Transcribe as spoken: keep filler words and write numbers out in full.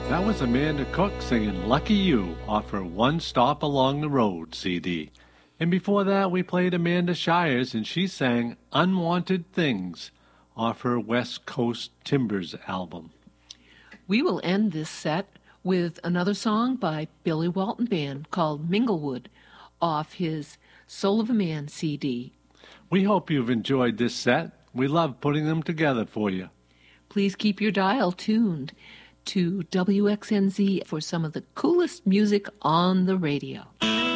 That was Amanda Cook singing Lucky You off her One Stop Along the Road C D. And before that, we played Amanda Shires, and she sang Unwanted Things off her West Coast Timbers album. We will end this set with another song by Billy Walton Band called Minglewood off his Soul of a Man C D. We hope you've enjoyed this set. We love putting them together for you. Please keep your dial tuned to W X N Z for some of the coolest music on the radio.